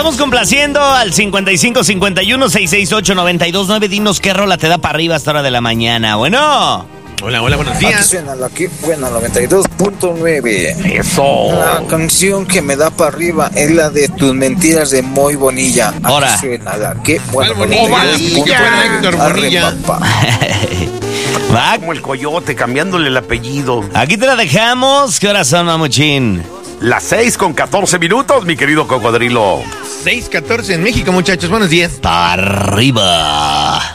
estamos complaciendo al 5551-668-929. Dinos qué rola te da para arriba a esta hora de la mañana. Bueno. Hola, buenos días. Aquí suena la que buena 92.9. Eso. La canción que me da para arriba es la de Tus Mentiras de Moy Bonilla. Aquí Ahora. suena la que buena Bonilla? Héctor Bonilla. Va. Como el coyote, cambiándole el apellido. Aquí te la dejamos. ¿Qué horas son, mamuchín? Las 6:14, mi querido cocodrilo. 6:14 en México, muchachos. Buenos días. Para arriba.